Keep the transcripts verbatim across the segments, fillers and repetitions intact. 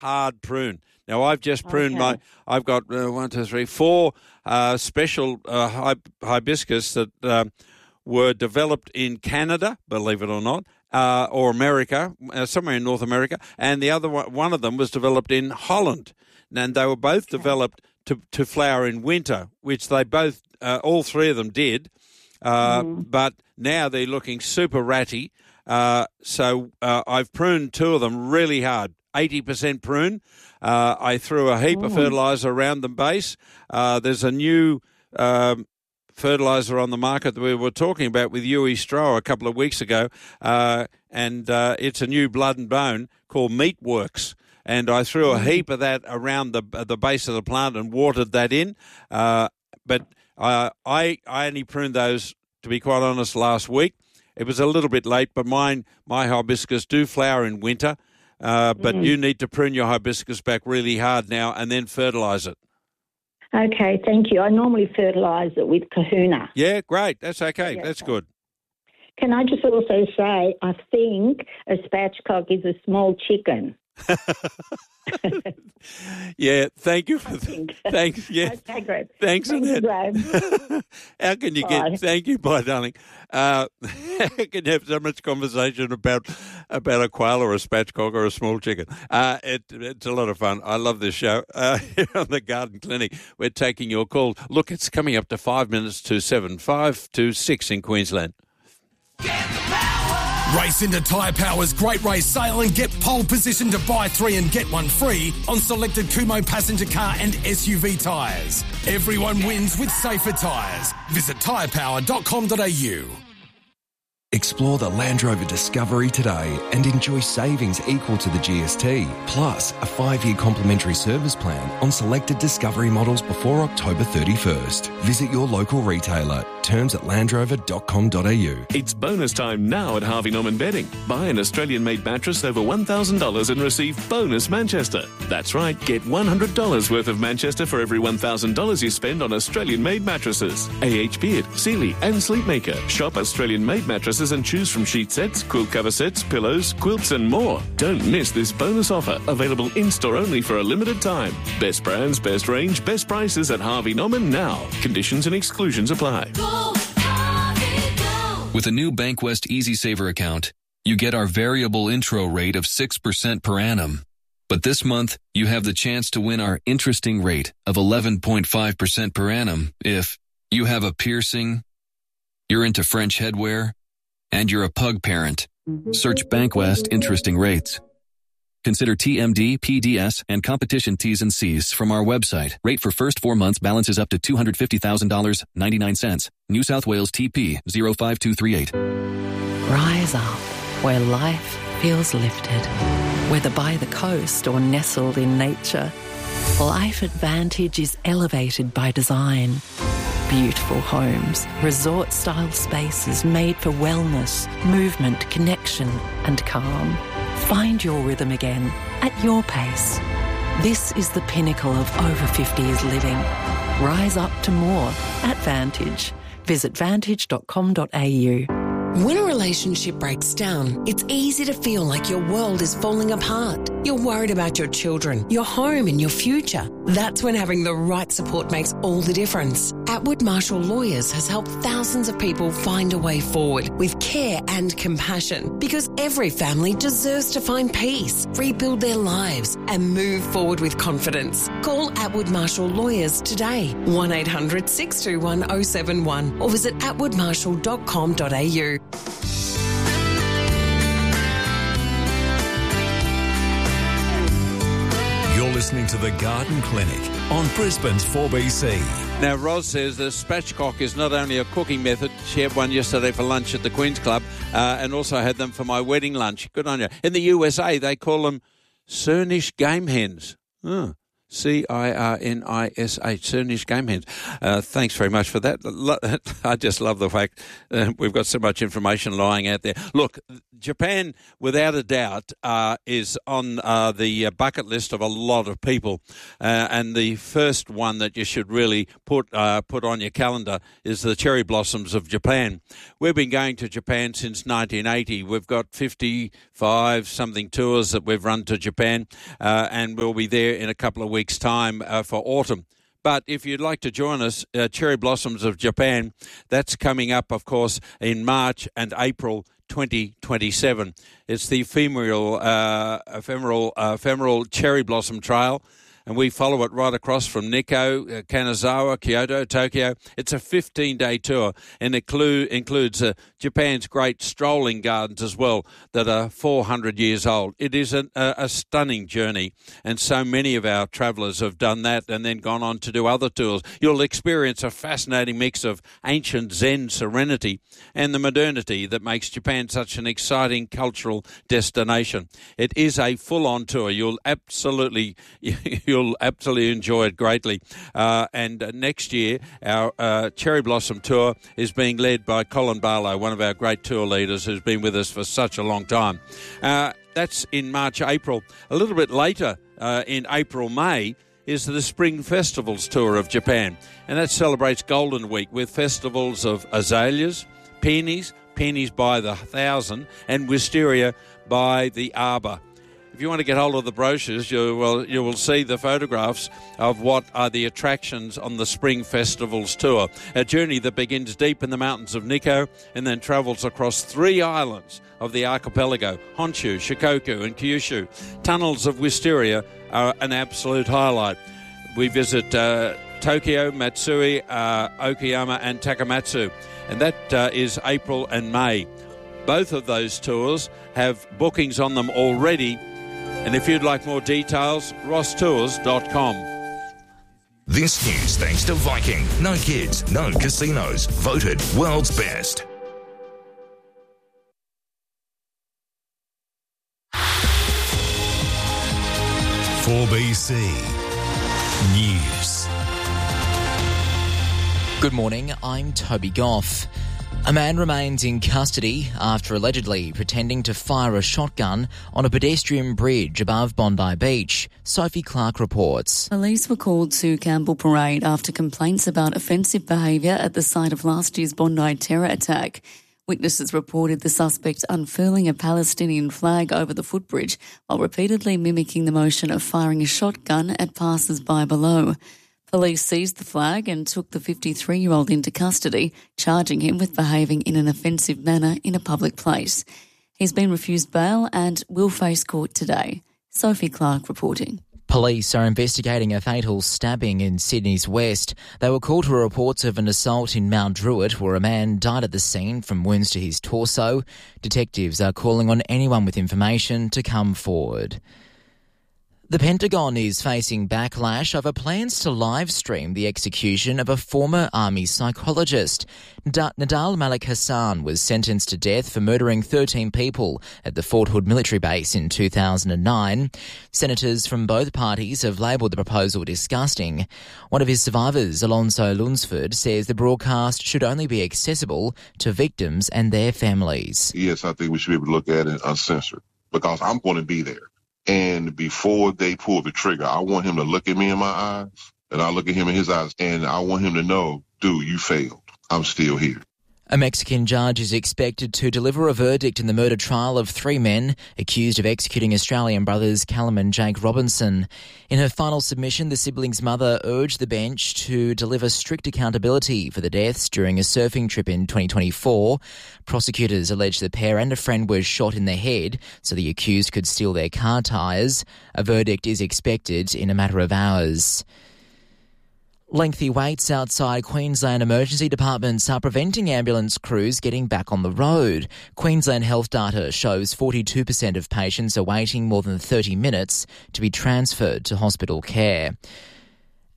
hard prune. Now, I've just pruned Okay. my, I've got uh, one, two, three, four uh, special uh, hib- hibiscus that um, were developed in Canada, believe it or not, uh, or America, uh, somewhere in North America, and the other one, one of them was developed in Holland. And they were both Okay. developed to, to flower in winter, which they both, uh, all three of them did. Uh, Mm. But now they're looking super ratty. Uh, so uh, I've pruned two of them really hard, eighty percent prune. Uh, I threw a heap of Mm. fertiliser around the base. Uh, there's a new um, fertiliser on the market that we were talking about with Huey Stroh a couple of weeks ago, uh, and uh, it's a new blood and bone called Meatworks. And I threw a heap of that around the the base of the plant and watered that in. Uh, but uh, I I only pruned those, to be quite honest, last week. It was a little bit late, but mine my hibiscus do flower in winter. Uh, but Mm. you need to prune your hibiscus back really hard now and then fertilise it. Okay, thank you. I normally fertilise it with Kahuna. Yeah, great. That's okay. Yeah, That's okay. good. Can I just also say, I think a spatchcock is a small chicken. Yeah, thank you for I think. thanks. Yeah, Okay, great. thanks for Thank you, that. Graham. How can you Bye. get? Thank you, bye, darling. Uh, how can you have so much conversation about about a quail or a spatchcock or a small chicken? Uh, it, it's a lot of fun. I love this show. Uh, here on the Garden Clinic, we're taking your call. Look, it's coming up to five minutes to seven, five to six in Queensland. Race into Tyre Power's Great Race Sale and get pole position to buy three and get one free on selected Kumho passenger car and S U V tyres. Everyone wins with safer tyres. Visit tyre power dot com dot a u. Explore the Land Rover Discovery today and enjoy savings equal to the G S T, plus a five-year complimentary service plan on selected Discovery models before October thirty-first. Visit your local retailer. Terms at land rover dot com dot a u. It's bonus time now at Harvey Norman Bedding. Buy an Australian-made mattress over one thousand dollars and receive bonus Manchester. That's right, get one hundred dollars worth of Manchester for every one thousand dollars you spend on Australian-made mattresses. A H Beard, Sealy and Sleepmaker. Shop Australian-made mattresses and choose from sheet sets, quilt cover sets, pillows, quilts and more. Don't miss this bonus offer, available in-store only for a limited time. Best brands, best range, best prices at Harvey Norman now. Conditions and exclusions apply. With a new Bankwest Easy Saver account, you get our variable intro rate of six percent per annum. But this month, you have the chance to win our interesting rate of eleven point five percent per annum if you have a piercing, you're into French headwear, and you're a pug parent. Search Bankwest Interesting Rates. Consider T M D, P D S, and competition T's and C's from our website. Rate for first four months balances up to two hundred fifty thousand dollars and ninety-nine cents. New South Wales T P zero five two three eight. Rise up where life feels lifted. Whether by the coast or nestled in nature, Life Advantage is elevated by design. Beautiful homes, resort-style spaces made for wellness, movement, connection and calm. Find your rhythm again at your pace. This is the pinnacle of over fifties living. Rise up to more at Vantage. Visit vantage dot com dot a u. When a relationship breaks down, it's easy to feel like your world is falling apart. You're worried about your children, your home and your future. That's when having the right support makes all the difference. Atwood Marshall Lawyers has helped thousands of people find a way forward with care and compassion, because every family deserves to find peace, rebuild their lives and move forward with confidence. Call Atwood Marshall Lawyers today, one eight hundred six two one oh seven one, or visit atwood marshall dot com dot a u. You're listening to The Garden Clinic on Brisbane's four B C. Now, Ros says the spatchcock is not only a cooking method. She had one yesterday for lunch at the Queen's Club uh, and also had them for my wedding lunch. Good on you. In the U S A, they call them Cernish game hens. Oh. C I R N I S H, Cyrnish Game Hens. Uh, thanks very much for that. I just love the fact uh, we've got so much information lying out there. Look, Japan, without a doubt, uh, is on uh, the bucket list of a lot of people. Uh, and the first one that you should really put uh, put on your calendar is the cherry blossoms of Japan. We've been going to Japan since nineteen eighty. We've got fifty-five something tours that we've run to Japan, uh, and we'll be there in a couple of weeks. week's time uh, for autumn. But if you'd like to join us, uh, Cherry Blossoms of Japan, that's coming up, of course, in March and April twenty twenty-seven. It's the ephemeral, uh, ephemeral, uh, ephemeral Cherry Blossom Trail, and we follow it right across from Nikko, uh, Kanazawa, Kyoto, Tokyo. It's a fifteen-day tour, and it inclu- includes uh, Japan's great strolling gardens as well that are four hundred years old. It is an, a, a stunning journey, and so many of our travellers have done that and then gone on to do other tours. You'll experience a fascinating mix of ancient Zen serenity and the modernity that makes Japan such an exciting cultural destination. It is a full-on tour. You'll absolutely... You'll absolutely enjoy it greatly. Uh, and uh, next year, our uh, Cherry Blossom Tour is being led by Colin Barlow, one of our great tour leaders who's been with us for such a long time. Uh, that's in March, April. A little bit later, uh, in April, May, is the Spring Festivals Tour of Japan. And that celebrates Golden Week with festivals of azaleas, peonies, peonies by the thousand, and wisteria by the arbor. If you want to get hold of the brochures, you will, you will see the photographs of what are the attractions on the Spring Festivals Tour. A journey that begins deep in the mountains of Nikko and then travels across three islands of the archipelago, Honshu, Shikoku and Kyushu. Tunnels of wisteria are an absolute highlight. We visit uh, Tokyo, Matsui, uh, Okayama and Takamatsu, and that uh, is April and May. Both of those tours have bookings on them already. And if you'd like more details, ross tours dot com. This news thanks to Viking. No kids, no casinos. Voted world's best. four B C News. Good morning, I'm Toby Goff. A man remains in custody after allegedly pretending to fire a shotgun on a pedestrian bridge above Bondi Beach. Sophie Clark reports. Police were called to Campbell Parade after complaints about offensive behaviour at the site of last year's Bondi terror attack. Witnesses reported the suspect unfurling a Palestinian flag over the footbridge while repeatedly mimicking the motion of firing a shotgun at passers-by below. Police seized the flag and took the fifty-three-year-old into custody, charging him with behaving in an offensive manner in a public place. He's been refused bail and will face court today. Sophie Clark reporting. Police are investigating a fatal stabbing in Sydney's West. They were called to reports of an assault in Mount Druitt where a man died at the scene from wounds to his torso. Detectives are calling on anyone with information to come forward. The Pentagon is facing backlash over plans to live stream the execution of a former army psychologist. Nadal Malik Hassan was sentenced to death for murdering thirteen people at the Fort Hood military base in two thousand nine. Senators from both parties have labelled the proposal disgusting. One of his survivors, Alonso Lunsford, says the broadcast should only be accessible to victims and their families. Yes, I think we should be able to look at it uncensored because I'm going to be there. And before they pull the trigger, I want him to look at me in my eyes, and I look at him in his eyes, and I want him to know, dude, you failed. I'm still here. A Mexican judge is expected to deliver a verdict in the murder trial of three men accused of executing Australian brothers Callum and Jake Robinson. In her final submission, the siblings' mother urged the bench to deliver strict accountability for the deaths during a surfing trip in twenty twenty-four. Prosecutors allege the pair and a friend were shot in the head so the accused could steal their car tyres. A verdict is expected in a matter of hours. Lengthy waits outside Queensland emergency departments are preventing ambulance crews getting back on the road. Queensland health data shows forty-two percent of patients are waiting more than thirty minutes to be transferred to hospital care.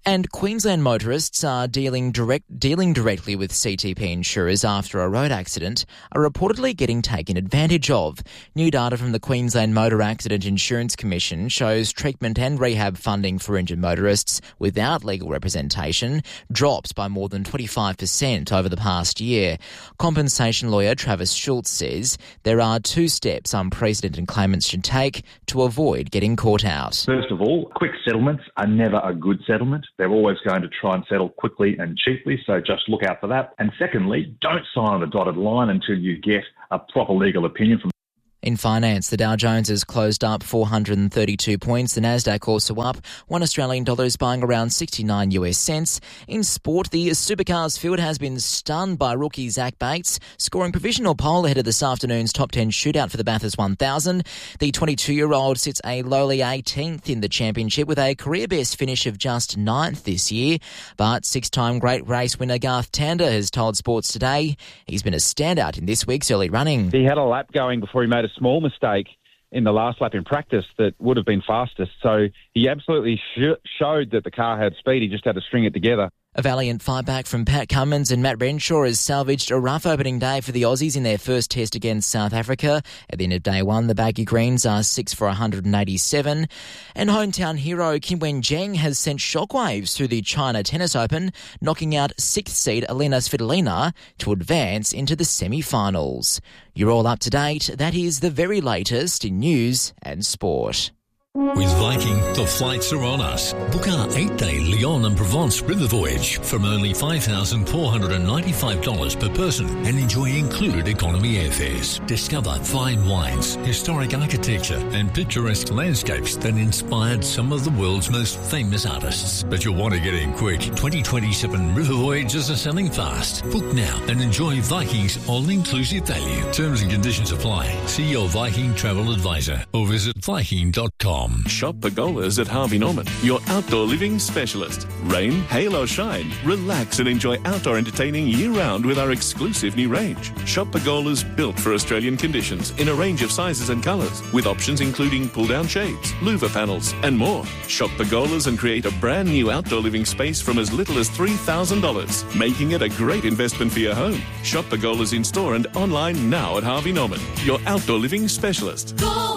And Queensland motorists are dealing direct, dealing directly with C T P insurers after a road accident are reportedly getting taken advantage of. New data from the Queensland Motor Accident Insurance Commission shows treatment and rehab funding for injured motorists without legal representation dropped by more than twenty-five percent over the past year. Compensation lawyer Travis Schultz says there are two steps unprecedented claimants should take to avoid getting caught out. First of all, quick settlements are never a good settlement. They're always going to try and settle quickly and cheaply, so just look out for that. And secondly, don't sign on a dotted line until you get a proper legal opinion from. In finance, the Dow Jones has closed up four hundred thirty-two points. The Nasdaq also up. One Australian dollar is buying around sixty-nine US cents. In sport, the Supercars field has been stunned by rookie Zach Bates, scoring provisional pole ahead of this afternoon's top ten shootout for the Bathurst one thousand. The twenty-two-year-old sits a lowly eighteenth in the championship with a career-best finish of just ninth this year. But six-time great race winner Garth Tander has told Sports Today he's been a standout in this week's early running. He had a lap going before he made a small mistake in the last lap in practice that would have been fastest. So he absolutely sh- showed that the car had speed. He just had to string it together. A valiant fight back from Pat Cummins and Matt Renshaw has salvaged a rough opening day for the Aussies in their first test against South Africa. At the end of day one, the Baggy Greens are six for one hundred eighty-seven. And hometown hero Kim Wen-jeng has sent shockwaves through the China Tennis Open, knocking out sixth seed Elena Svitolina to advance into the semi-finals. You're all up to date. That is the very latest in news and sport. With Viking, the flights are on us. Book our eight-day Lyon and Provence river voyage from only five thousand four hundred ninety-five dollars per person and enjoy included economy airfares. Discover fine wines, historic architecture and picturesque landscapes that inspired some of the world's most famous artists. But you'll want to get in quick. twenty twenty-seven river voyages are selling fast. Book now and enjoy Viking's all-inclusive value. Terms and conditions apply. See your Viking travel advisor or visit viking dot com. Shop Pergolas at Harvey Norman, your outdoor living specialist. Rain, hail or shine, relax and enjoy outdoor entertaining year-round with our exclusive new range. Shop Pergolas built for Australian conditions in a range of sizes and colours, with options including pull-down shades, louver panels and more. Shop Pergolas and create a brand new outdoor living space from as little as three thousand dollars, making it a great investment for your home. Shop Pergolas in store and online now at Harvey Norman, your outdoor living specialist. Go!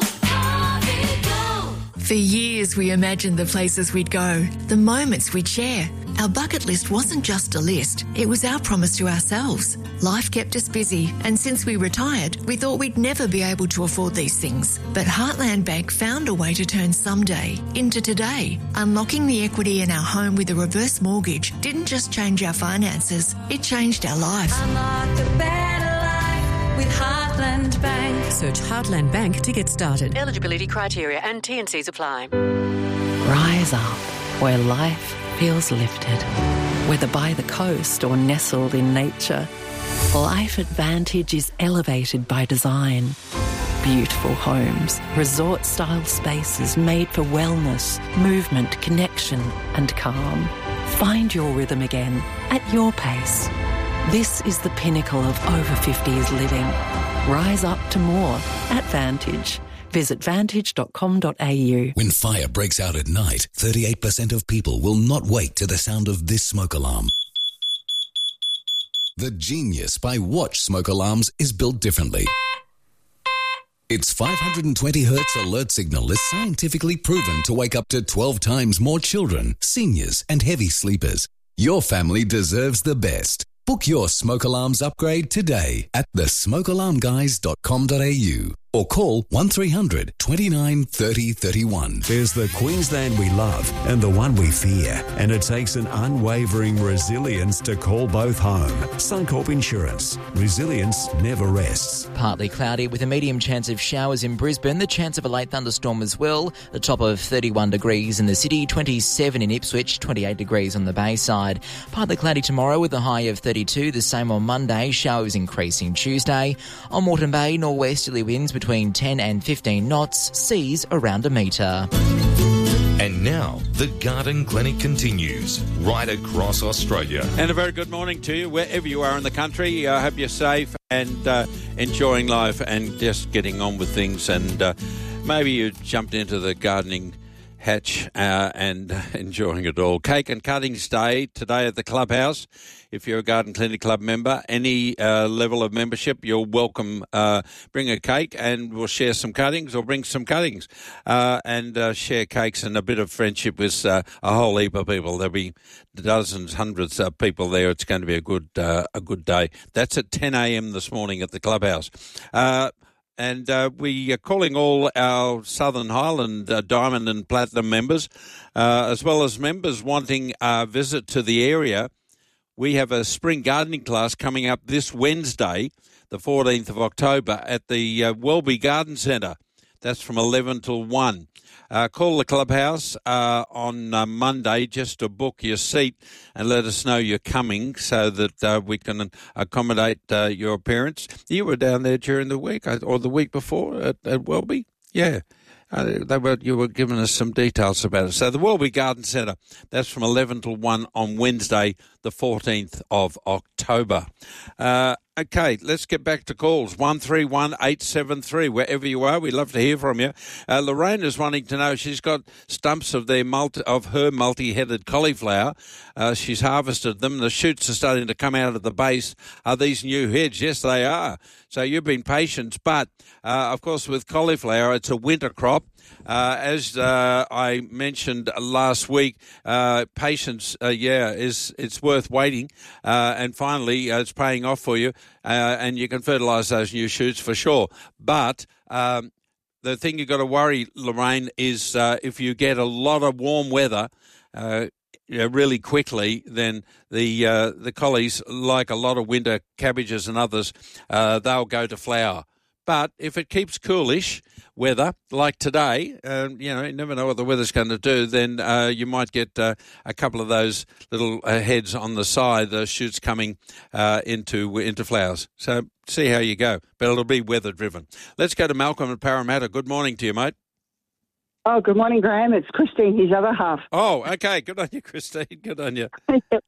For years, we imagined the places we'd go, the moments we'd share. Our bucket list wasn't just a list, it was our promise to ourselves. Life kept us busy, and since we retired, we thought we'd never be able to afford these things. But Heartland Bank found a way to turn someday into today. Unlocking the equity in our home with a reverse mortgage didn't just change our finances, it changed our life. Unlock a better life with Heartland Bank. Search Heartland Bank to get started. Eligibility criteria and T and Cs apply. Rise up where life feels lifted. Whether by the coast or nestled in nature, Life Advantage is elevated by design. Beautiful homes, resort-style spaces made for wellness, movement, connection and calm. Find your rhythm again at your pace. This is the pinnacle of over fifties living. Rise up to more at Vantage. Visit vantage dot com dot a u. When fire breaks out at night, thirty-eight percent of people will not wake to the sound of this smoke alarm. The Genius by Watch smoke alarms is built differently. Its five hundred twenty hertz alert signal is scientifically proven to wake up to twelve times more children, seniors, and heavy sleepers. Your family deserves the best. Book your smoke alarms upgrade today at the smoke alarm guys dot com dot a u or call one three hundred, twenty-nine, thirty, thirty-one. There's the Queensland we love and the one we fear, and it takes an unwavering resilience to call both home. Suncorp Insurance. Resilience never rests. Partly cloudy with a medium chance of showers in Brisbane, the chance of a late thunderstorm as well. The top of thirty-one degrees in the city, twenty-seven in Ipswich, twenty-eight degrees on the Bayside. Partly cloudy tomorrow with a high of thirty-two, the same on Monday, showers increasing Tuesday. On Moreton Bay, norwesterly winds between ten and fifteen knots, seas around a metre. And now, the Garden Clinic continues right across Australia. And a very good morning to you, wherever you are in the country. I hope you're safe and uh, enjoying life and just getting on with things. And uh, maybe you jumped into the gardening Hatch uh, and enjoying it all. Cake and Cuttings Day today at the clubhouse. If you're a Garden Clinic Club member, any uh, level of membership, you're welcome. Uh, bring a cake and we'll share some cuttings, or bring some cuttings uh, and uh, share cakes and a bit of friendship with uh, a whole heap of people. There'll be dozens, hundreds of people there. It's going to be a good uh, a good day. That's at ten a.m. this morning at the clubhouse. Uh, And uh, we are calling all our Southern Highland uh, Diamond and Platinum members, uh, as well as members wanting a visit to the area. We have a spring gardening class coming up this Wednesday, the fourteenth of October, at the uh, Welby Garden Centre. That's from eleven till one. Uh, call the clubhouse uh, on uh, Monday just to book your seat and let us know you're coming so that uh, we can accommodate uh, your appearance. You were down there during the week or the week before at, at Welby? Yeah. Uh, they were, you were giving us some details about it. So the Welby Garden Centre, that's from eleven till one on Wednesday, the fourteenth of October. Uh, okay, let's get back to calls. one three one eight seven three, wherever you are, we'd love to hear from you. Uh, Lorraine is wanting to know, she's got stumps of their multi, of her multi-headed cauliflower. Uh, she's harvested them. The shoots are starting to come out of the base. Are these new heads? Yes, they are. So you've been patient, but uh, of course with cauliflower, it's a winter crop. Uh, as uh, I mentioned last week, uh, patience, uh, yeah, is it's worth waiting. Uh, and finally, uh, it's paying off for you, uh, and you can fertilise those new shoots for sure. But um, the thing you've got to worry, Lorraine, is uh, if you get a lot of warm weather, uh, you know, really quickly, then the uh, the collies, like a lot of winter cabbages and others, uh, they'll go to flower. But if it keeps coolish weather, like today, uh, you know, you never know what the weather's going to do, then uh, you might get uh, a couple of those little uh, heads on the side, the shoots coming uh, into into flowers. So see how you go. But it'll be weather-driven. Let's go to Malcolm at Parramatta. Good morning to you, mate. Oh, good morning, Graham. It's Christine, his other half. Oh, okay. Good on you, Christine. Good on you.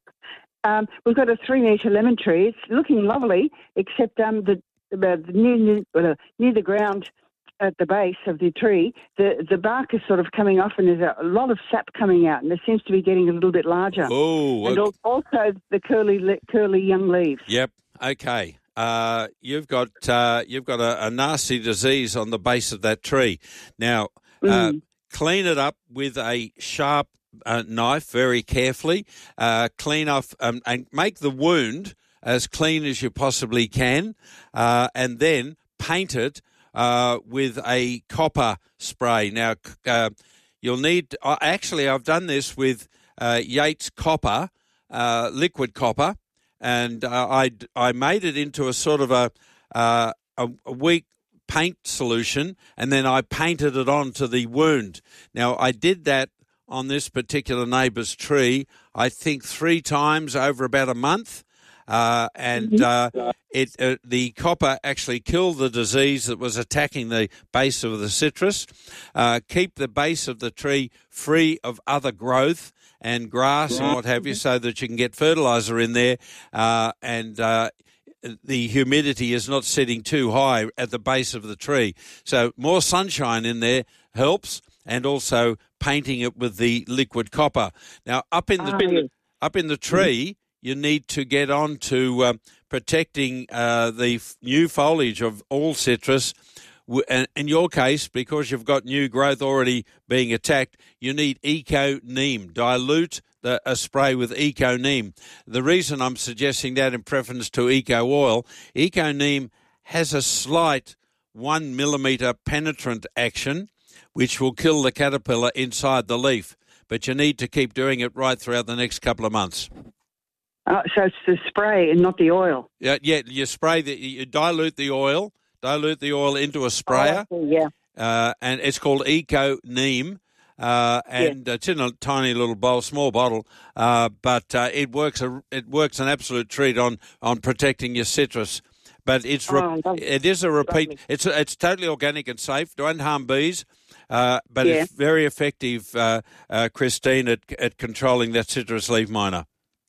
um, we've got a three-metre lemon tree. It's looking lovely, except um, the about near, near, uh, near the ground at the base of the tree, the, the bark is sort of coming off and there's a, a lot of sap coming out, and it seems to be getting a little bit larger. Oh, and okay. Also the curly curly young leaves. Yep. Okay. Uh, you've got uh, you've got a, a nasty disease on the base of that tree. Now, uh, Mm. clean it up with a sharp uh, knife very carefully. Uh, clean off um, and make the wound as clean as you possibly can, uh, and then paint it uh, with a copper spray. Now, uh, you'll need... Uh, actually, I've done this with uh, Yates copper, uh, liquid copper, and uh, I, I made it into a sort of a, uh, a, a weak paint solution, and then I painted it onto the wound. Now, I did that on this particular neighbour's tree, I think three times over about a month. Uh, and uh, it uh, the copper actually killed the disease that was attacking the base of the citrus. Uh, keep the base of the tree free of other growth and grass and what have you, so that you can get fertiliser in there, uh, and uh, the humidity is not sitting too high at the base of the tree. So more sunshine in there helps, and also painting it with the liquid copper. Now up in the up in the tree, you need to get on to uh, protecting uh, the f- new foliage of all citrus. And in your case, because you've got new growth already being attacked, you need Eco Neem. Dilute the, a spray with Eco Neem. The reason I'm suggesting that in preference to Eco Oil, Eco Neem has a slight one millimetre penetrant action, which will kill the caterpillar inside the leaf. But you need to keep doing it right throughout the next couple of months. Uh, so it's the spray and not the oil. Yeah, yeah. You spray the, you dilute the oil, dilute the oil into a sprayer. Oh, yeah. Uh, and it's called Eco Neem, uh, and yeah. It's in a tiny little bowl, small bottle. Uh, but uh, it works. A, it works an absolute treat on, on protecting your citrus. But it's re- oh, it is a repeat. Lovely. It's it's totally organic and safe. Don't harm bees. Uh, but yeah. It's very effective, uh, uh, Christine, at, at controlling that citrus leaf miner.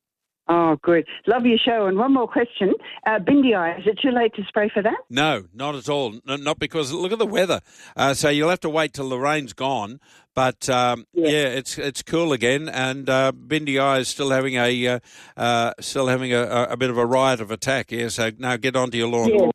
Oh, good. Love your show. And one more question. Uh, Bindi eye, is it too late to spray for that? No, not at all. No, not because, look at the weather. Uh, so you'll have to wait till the rain's gone. But um, yeah. yeah, it's it's cool again, and uh, Bindi Eye is still having a uh, uh, still having a, a bit of a riot of attack. Yeah, so now get onto your lawn. Yeah.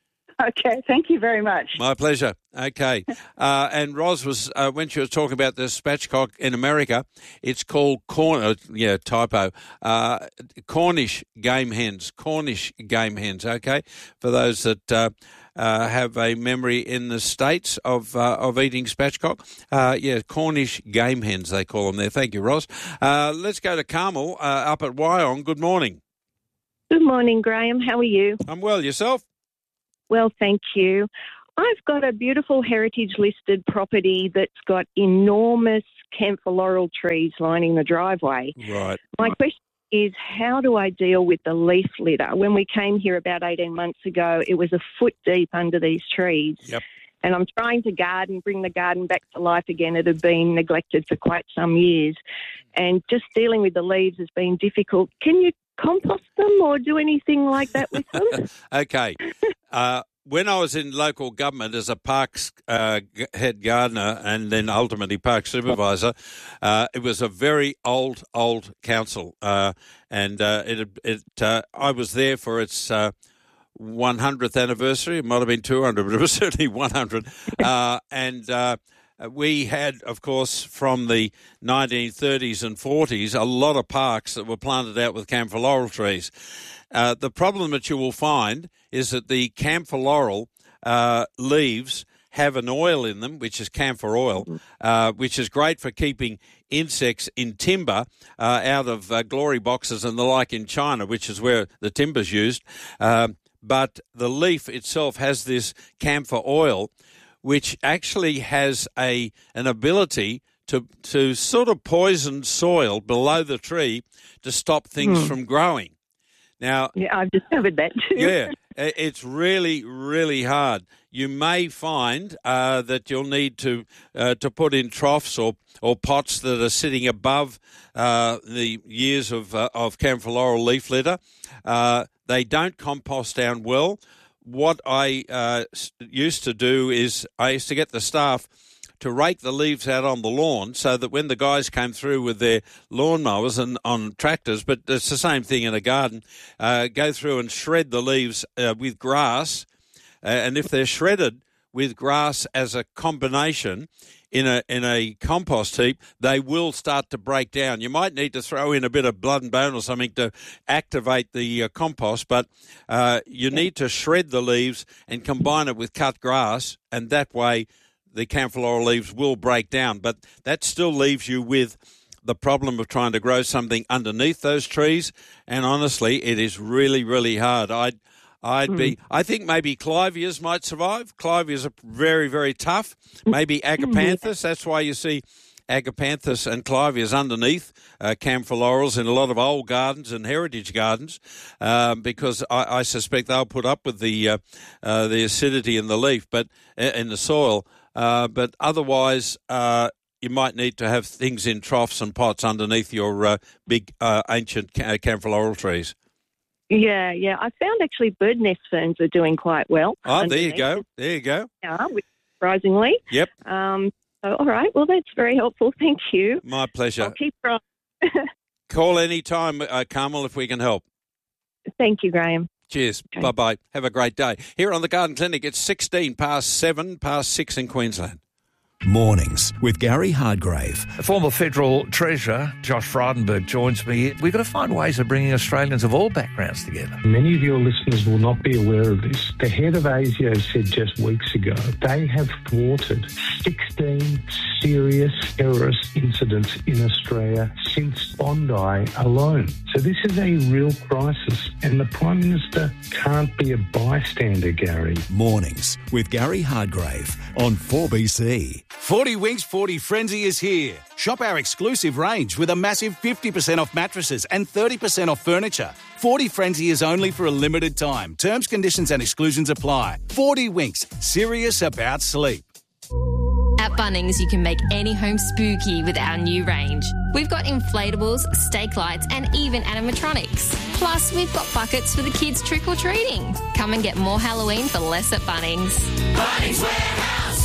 Okay, thank you very much. My pleasure. Okay, uh, and Ros was uh, when she was talking about the spatchcock in America, it's called corn. Uh, yeah, typo. Uh, Cornish game hens. Cornish game hens. Okay, for those that. Uh, Uh, have a memory in the States of uh, of eating spatchcock. Uh, yeah, Cornish game hens, they call them there. Thank you, Ross. Uh, let's go to Carmel uh, up at Wyong. Good morning. Good morning, Graham. How are you? I'm well. Yourself? Well, thank you. I've got a beautiful heritage-listed property that's got enormous camphor laurel trees lining the driveway. Right. My question is, how do I deal with the leaf litter? When we came here about eighteen months ago, it was a foot deep under these trees. Yep. And I'm trying to garden, bring the garden back to life again. It had been neglected for quite some years. And just dealing with the leaves has been difficult. Can you compost them or do anything like that with them? Okay. Uh, when I was in local government as a parks uh, head gardener and then ultimately park supervisor, uh, it was a very old, old council. Uh, and uh, it, it, uh, I was there for its uh, one hundredth anniversary. It might have been two hundred, but it was certainly one hundred. Uh, and uh, we had, of course, from the nineteen thirties and forties, a lot of parks that were planted out with camphor laurel trees. Uh, the problem that you will find is that the camphor laurel uh, leaves have an oil in them, which is camphor oil, uh, which is great for keeping insects in timber uh, out of uh, glory boxes and the like in China, which is where the timber's used. Um, but the leaf itself has this camphor oil, which actually has a an ability to to sort of poison soil below the tree to stop things Hmm. from growing. Now, Yeah, I've discovered that too. yeah, i- it's really, really hard. You may find uh, that you'll need to uh, to put in troughs or, or pots that are sitting above uh, the years of uh, of camphor laurel leaf litter. Uh, they don't compost down well. What I uh, s- used to do is I used to get the staff to rake the leaves out on the lawn so that when the guys came through with their lawnmowers and on tractors, but it's the same thing in a garden, uh, go through and shred the leaves uh, with grass. Uh, and if they're shredded with grass as a combination in a in a compost heap, they will start to break down. You might need to throw in a bit of blood and bone or something to activate the uh, compost, but uh, you need to shred the leaves and combine it with cut grass, and that way the camphor laurel leaves will break down. But that still leaves you with the problem of trying to grow something underneath those trees, and honestly, it is really, really hard. I'd, I'd be, I think maybe clivias might survive. Clivias are very, very tough. Maybe agapanthus, that's why you see agapanthus and clivias underneath uh, camphor laurels in a lot of old gardens and heritage gardens, um, because I, I suspect they'll put up with the uh, uh, the acidity in the leaf, but in the soil. Uh, but otherwise, uh, you might need to have things in troughs and pots underneath your uh, big uh, ancient ca- camphor laurel trees. Yeah, yeah. I found actually bird nest ferns are doing quite well. Oh, there you underneath. go. There you go. Yeah, which- surprisingly. Yep. Um, so, all right. Well, that's very helpful. Thank you. My pleasure. I'll keep trying. Call any time, uh, Carmel, if we can help. Thank you, Graham. Cheers. Bye-bye. Have a great day. Here on the Garden Clinic, it's sixteen past seven, past six in Queensland. Mornings with Gary Hardgrave. Former Federal Treasurer Josh Frydenberg joins me. We've got to find ways of bringing Australians of all backgrounds together. Many of your listeners will not be aware of this. The head of ASIO said just weeks ago they have thwarted sixteen serious terrorist incidents in Australia since Bondi alone. So this is a real crisis, and the Prime Minister can't be a bystander, Gary. Mornings with Gary Hardgrave on four B C. forty Winks forty Frenzy is here. Shop our exclusive range with a massive fifty percent off mattresses and thirty percent off furniture. forty Frenzy is only for a limited time. Terms, conditions and exclusions apply. forty Winks, serious about sleep. At Bunnings, you can make any home spooky with our new range. We've got inflatables, stake lights, and even animatronics. Plus, we've got buckets for the kids trick-or-treating. Come and get more Halloween for less at Bunnings. Bunnings Warehouse.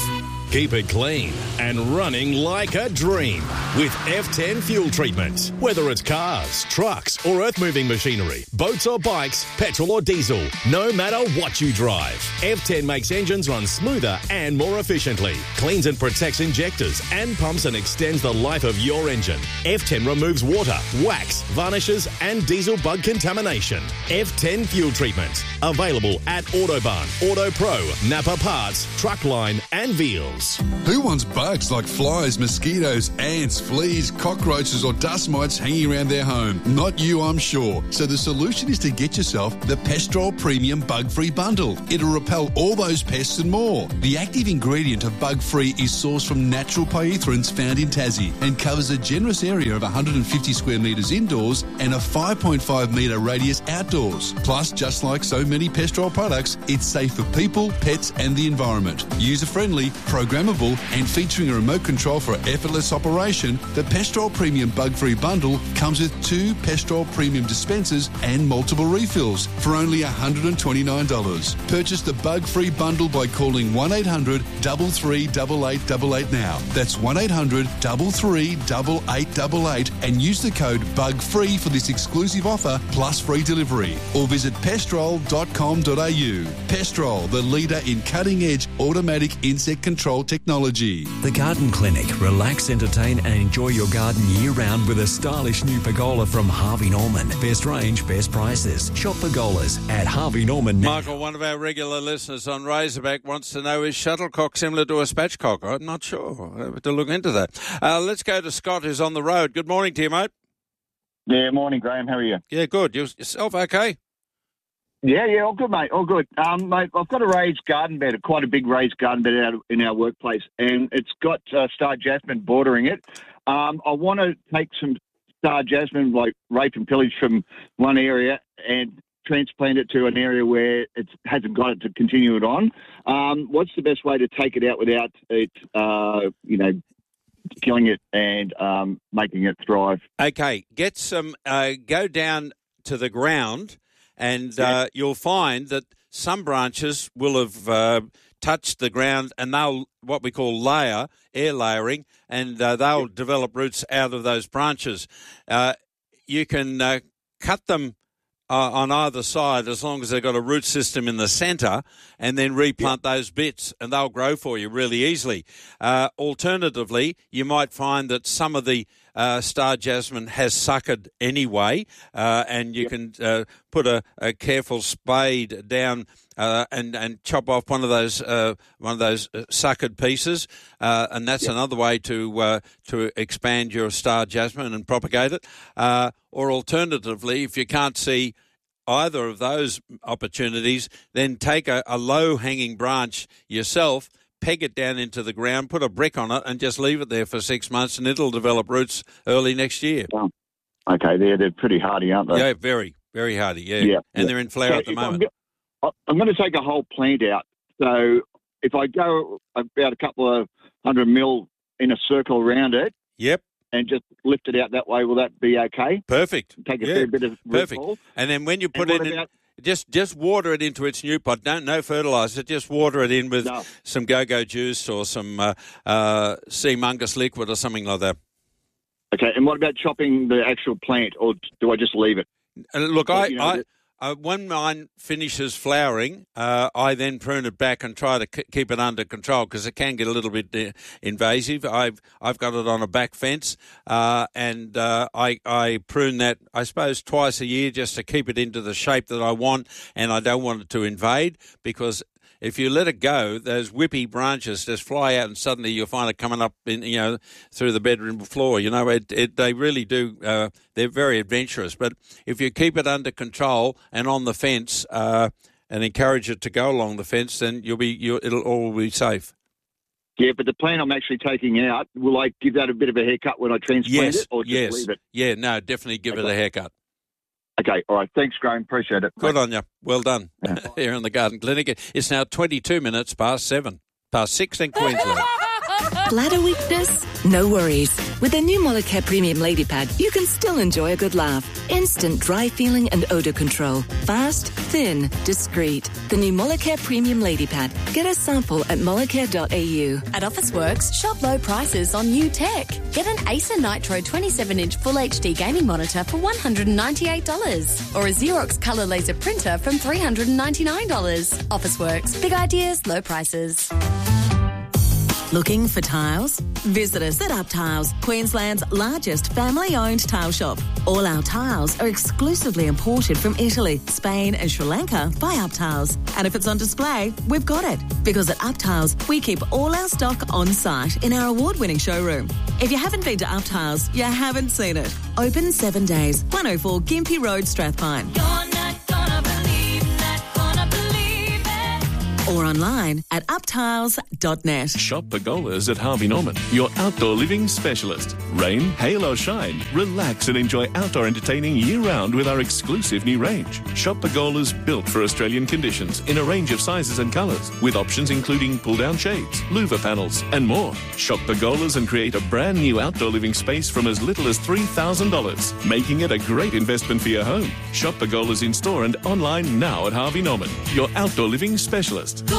Keep it clean and running like a dream with F ten fuel treatment. Whether it's cars, trucks or earth-moving machinery, boats or bikes, petrol or diesel, no matter what you drive, F ten makes engines run smoother and more efficiently, cleans and protects injectors and pumps and extends the life of your engine. F ten removes water, wax, varnishes and diesel bug contamination. F ten fuel treatment. Available at Autobarn, Auto Pro, Napa Parts, Truckline and Veals. Who wants bugs like flies, mosquitoes, ants, fleas, cockroaches or dust mites hanging around their home? Not you, I'm sure. So the solution is to get yourself the Pestrol Premium Bug-Free Bundle. It'll repel all those pests and more. The active ingredient of Bug-Free is sourced from natural pyrethroids found in Tassie and covers a generous area of one hundred fifty square metres indoors and a five point five metre radius outdoors. Plus, just like so many Pestrol products, it's safe for people, pets and the environment. User-friendly, programmable and featuring a remote control for effortless operation, the Pestrol Premium Bug-Free Bundle comes with two Pestrol Premium dispensers and multiple refills for only one hundred twenty-nine dollars. Purchase the Bug-Free Bundle by calling one eight hundred, three three eight, eight eight eight now. That's one eight hundred, three three eight, eight eight eight and use the code BUGFREE for this exclusive offer plus free delivery. Or visit pestrol dot com dot a u. Pestrol, the leader in cutting-edge automatic insect control technology. The Garden Clinic. Relax, entertain and enjoy your garden year-round with a stylish new pergola from Harvey Norman. Best range, best prices. Shop pergolas at Harvey Norman now. Michael, one of our regular listeners on Razorback, wants to know, is shuttlecock similar to a spatchcock? I'm not sure. I have to look into that. Uh, let's go to Scott, who's on the road. Good morning to you, mate. Yeah, morning, Graham. How are you? Yeah, good. You, yourself okay? Yeah, yeah, all good, mate. All good. Um, mate, I've got a raised garden bed, quite a big raised garden bed out in our workplace, and it's got uh, star jasmine bordering it. Um, I want to take some star jasmine, like rape and pillage, from one area and transplant it to an area where it hasn't got it to continue it on. Um, what's the best way to take it out without it, uh, you know, killing it and um, making it thrive? Okay, get some, uh, go down to the ground and uh, you'll find that some branches will have uh, touched the ground and they'll, what we call layer, air layering, and uh, they'll develop roots out of those branches. Uh, you can uh, cut them Uh, on either side as long as they've got a root system in the centre, and then replant yep. those bits and they'll grow for you really easily. Uh, alternatively, you might find that some of the uh, star jasmine has suckered anyway, uh, and you yep. can uh, put a, a careful spade down uh, and and chop off one of those uh, one of those suckered pieces, uh, and that's yep. another way to uh, to expand your star jasmine and propagate it. Uh, or alternatively, if you can't see either of those opportunities, then take a, a low-hanging branch yourself, peg it down into the ground, put a brick on it, and just leave it there for six months, and it'll develop roots early next year. Oh, okay, they're, they're pretty hardy, aren't they? Yeah, very, very hardy, yeah. yeah and yeah. they're in flower so at the moment. I'm, I'm going to take a whole plant out. So if I go about a couple of hundred mil in a circle around it, yep. and just lift it out that way, will that be okay? Perfect. Take a yeah. fair bit of Perfect. ball. And then when you put it in, about, just just water it into its new pot. Don't no fertiliser. Just water it in with no. some go-go juice or some uh, uh, sea mungus liquid or something like that. Okay. And what about chopping the actual plant, or do I just leave it? Uh, look, or, I. You know, I Uh, when mine finishes flowering, uh, I then prune it back and try to c- keep it under control because it can get a little bit uh, invasive. I've I've got it on a back fence, uh, and uh, I I prune that I suppose twice a year just to keep it into the shape that I want, and I don't want it to invade because if you let it go, those whippy branches just fly out, and suddenly you'll find it coming up, in, you know, through the bedroom floor. You know, it, it they really do. Uh, they're very adventurous. But if you keep it under control and on the fence, uh, and encourage it to go along the fence, then you'll be you it'll all be safe. Yeah, but the plant I'm actually taking out, will I give that a bit of a haircut when I transplant yes, it, or just yes. leave it? Yeah, no, definitely give okay. it a haircut. Okay, all right. Thanks, Graham. Appreciate it. Good on you. Well done. Yeah. Here in the Garden Clinic. It's now twenty-two minutes past seven, past six in Queensland. Bladder weakness? No worries. With the new Molicare Premium Lady Pad, you can still enjoy a good laugh. Instant dry feeling and odour control. Fast, thin, discreet. The new Molicare Premium Lady Pad. Get a sample at molicare dot a u. At Officeworks, shop low prices on new tech. Get an Acer Nitro twenty-seven inch Full H D gaming monitor for one hundred ninety-eight dollars or a Xerox colour laser printer from three hundred ninety-nine dollars. Officeworks. Big ideas, low prices. Looking for tiles? Visit us at Up Tiles, Queensland's largest family-owned tile shop. All our tiles are exclusively imported from Italy, Spain and Sri Lanka by Up Tiles. And if it's on display, we've got it. Because at Up Tiles, we keep all our stock on site in our award-winning showroom. If you haven't been to Up Tiles, you haven't seen it. Open seven days, one oh four Gympie Road, Strathpine. Or online at up tiles dot net. Shop Pergolas at Harvey Norman, your outdoor living specialist. Rain, hail or shine, relax and enjoy outdoor entertaining year-round with our exclusive new range. Shop Pergolas built for Australian conditions in a range of sizes and colours, with options including pull-down shades, louver panels and more. Shop Pergolas and create a brand new outdoor living space from as little as three thousand dollars, making it a great investment for your home. Shop Pergolas in store and online now at Harvey Norman, your outdoor living specialist. Go,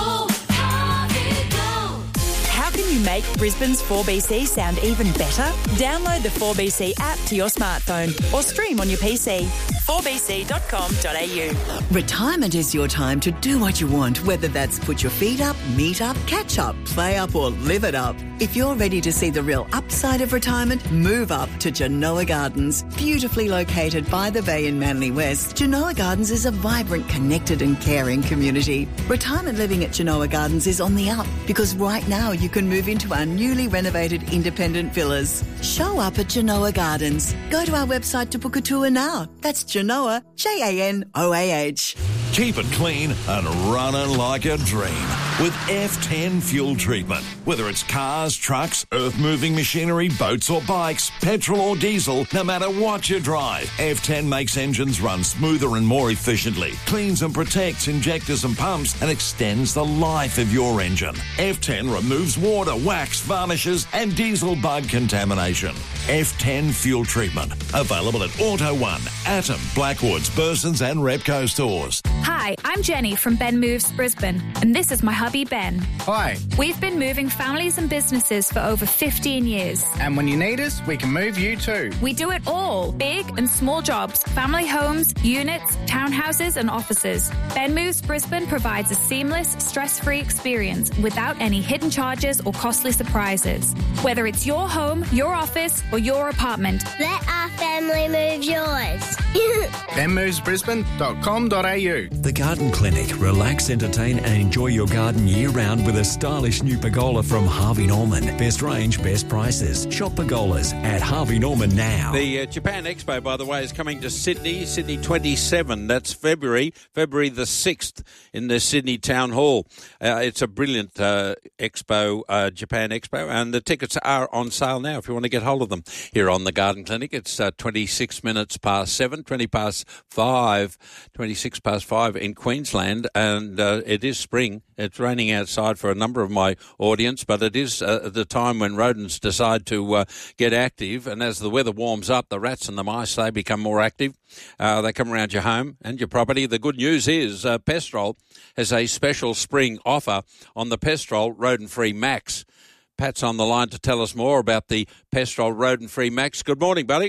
Harvey, go. How can you make Brisbane's four B C sound even better? Download the four B C app to your smartphone or stream on your P C. four b c dot com dot a u. Retirement is your time to do what you want, whether that's put your feet up, meet up, catch up, play up or live it up. If you're ready to see the real upside of retirement, move up to Genoa Gardens. Beautifully located by the bay in Manly West, Genoa Gardens is a vibrant, connected and caring community. Retirement living at Genoa Gardens is on the up because right now you can move into our newly renovated independent villas. Show up at Genoa Gardens. Go to our website to book a tour now. That's Genoa, J A N O A H. Keep it clean and running like a dream with F ten fuel treatment. Whether it's cars, trucks, earth-moving machinery, boats or bikes, petrol or diesel, no matter what you drive, F ten makes engines run smoother and more efficiently, cleans and protects injectors and pumps, and extends the life of your engine. F ten removes water, wax, varnishes and diesel bug contamination. F ten fuel treatment. Available at Auto One, Atom, Blackwoods, Burson's and Repco stores. Hi, I'm Jenny from Ben Moves Brisbane, and this is my hubby Ben. Hi. We've been moving families and businesses for over fifteen years. And when you need us, we can move you too. We do it all, big and small jobs, family homes, units, townhouses and offices. Ben Moves Brisbane provides a seamless, stress-free experience without any hidden charges or costly surprises. Whether it's your home, your office or your apartment. Let our family move yours. ben moves brisbane dot com dot a u. The Garden Clinic. Relax, entertain and enjoy your garden year-round with a stylish new pergola from Harvey Norman. Best range, best prices. Shop pergolas at Harvey Norman now. The uh, Japan Expo, by the way, is coming to Sydney, Sydney twenty-seven. That's February, February the sixth in the Sydney Town Hall. Uh, it's a brilliant uh, expo, uh, Japan Expo, and the tickets are on sale now if you want to get hold of them. Here on the Garden Clinic, it's uh, twenty-six minutes past seven, twenty past five, twenty-six past five in Queensland, and uh, it is spring. It's raining outside for a number of my audience, but it is uh, the time when rodents decide to uh, get active, and as the weather warms up, the rats and the mice, they become more active. Uh, they come around your home and your property. The good news is uh, Pestrol has a special spring offer on the Pestrol Rodent-Free Max. Pat's on the line to tell us more about the Pestrol Rodent-Free Max. Good morning, buddy.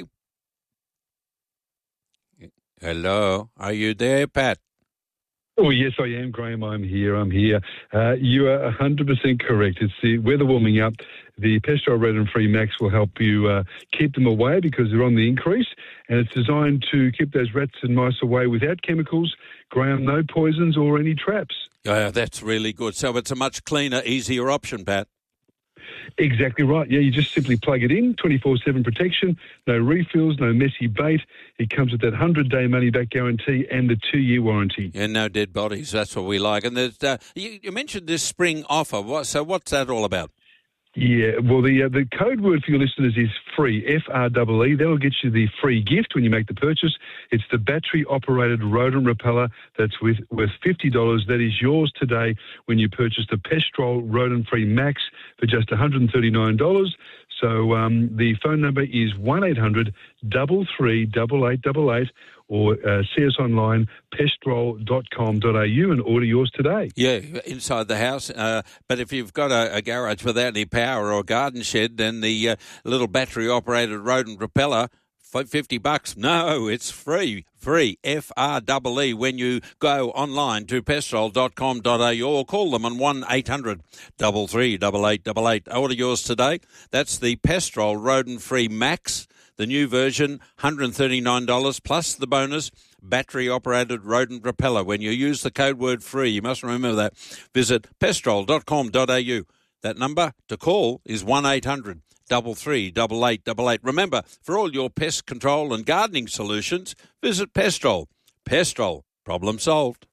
Hello, are you there, Pat? Oh, yes, I am, Graham. I'm here. I'm here. Uh, you are one hundred percent correct. It's the weather warming up. The Pestrol Rodent-Free Max will help you uh, keep them away because they're on the increase, and it's designed to keep those rats and mice away without chemicals, Graham, no poisons or any traps. Oh, that's really good. So it's a much cleaner, easier option, Pat. Exactly right. Yeah, you just simply plug it in, twenty-four seven protection, no refills, no messy bait. It comes with that one hundred day money-back guarantee and the two-year warranty. And no dead bodies. That's what we like. And there's, uh, you, you mentioned this spring offer. What, so what's that all about? Yeah, well, the uh, the code word for your listeners is free, F R E E. That'll get you the free gift when you make the purchase. It's the battery-operated rodent repeller that's with, worth fifty dollars. That is yours today when you purchase the Pestrol Rodent-Free Max for just one hundred thirty-nine dollars. So um, the phone number is one eight hundred, three three eight eight eight eight, or uh, see us online, pestrol dot com dot a u, and order yours today. Yeah, inside the house. Uh, but if you've got a, a garage without any power or a garden shed, then the uh, little battery-operated rodent repeller, fifty bucks. No, it's free. Free, F R E E, when you go online to pestrol dot com dot a u or call them on one eight hundred, three three eight eight eight eight. Order yours today. That's the Pestrol Rodent-Free Max, the new version, one hundred thirty-nine dollars plus the bonus battery-operated rodent repeller. When you use the code word free, you must remember that. Visit pestrol dot com dot a u. That number to call is one eight hundred, three three eight eight eight eight. Remember, for all your pest control and gardening solutions, visit Pestrol. Pestrol, problem solved.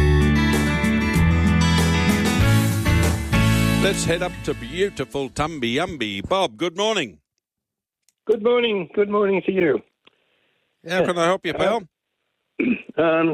Let's head up to beautiful Tumby-Umby. Bob, good morning. Good morning. Good morning to you. How can I help you, pal? Uh, um,